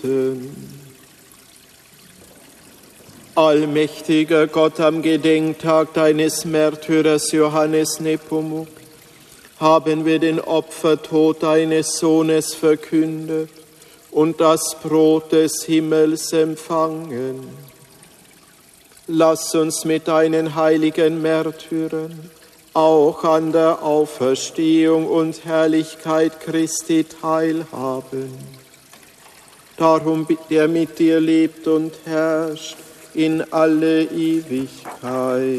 beten. Allmächtiger Gott, am Gedenktag deines Märtyrers Johannes Nepomuk haben wir den Opfertod deines Sohnes verkündet und das Brot des Himmels empfangen. Lass uns mit deinen heiligen Märtyrern auch an der Auferstehung und Herrlichkeit Christi teilhaben. Darum, der mit dir lebt und herrscht in alle Ewigkeit.